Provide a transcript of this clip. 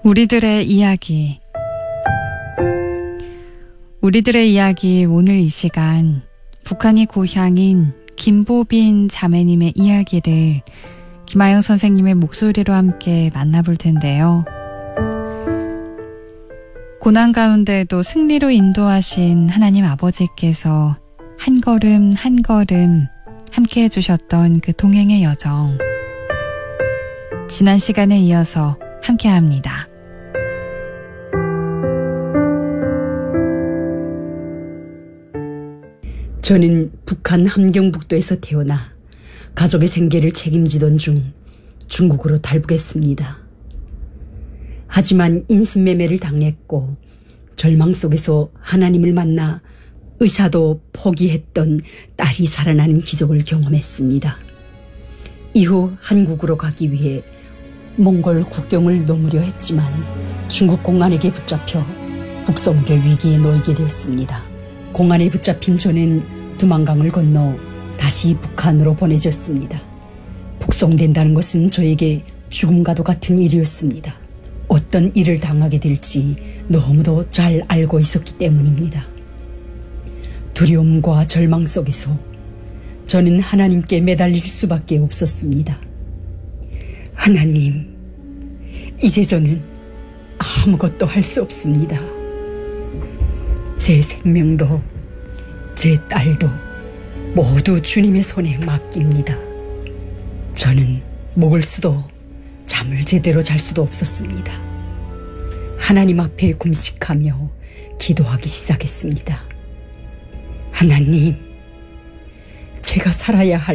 우리들의 이야기. 우리들의 이야기 오늘 이 시간 북한이 고향인 김보빈 자매님의 이야기를 김아영 선생님의 목소리로 함께 만나볼 텐데요. 고난 가운데도 승리로 인도하신 하나님 아버지께서 한 걸음 한 걸음 함께 해주셨던 그 동행의 여정. 지난 시간에 이어서 함께합니다. 저는 북한 함경북도에서 태어나 가족의 생계를 책임지던 중 중국으로 탈북했습니다. 하지만 인신매매를 당했고 절망 속에서 하나님을 만나 의사도 포기했던 딸이 살아나는 기적을 경험했습니다. 이후 한국으로 가기 위해 몽골 국경을 넘으려 했지만 중국 공안에게 붙잡혀 북송될 위기에 놓이게 되었습니다. 공안에 붙잡힌 저는 두만강을 건너 다시 북한으로 보내졌습니다. 북송된다는 것은 저에게 죽음과도 같은 일이었습니다. 어떤 일을 당하게 될지 너무도 잘 알고 있었기 때문입니다. 두려움과 절망 속에서 저는 하나님께 매달릴 수밖에 없었습니다. 하나님, 이제 저는 아무것도 할 수 없습니다. 제 생명도 제 딸도 모두 주님의 손에 맡깁니다. 저는 먹을 수도 잠을 제대로 잘 수도 없었습니다. 하나님 앞에 금식하며 기도하기 시작했습니다. 하나님, 제가 살아야 할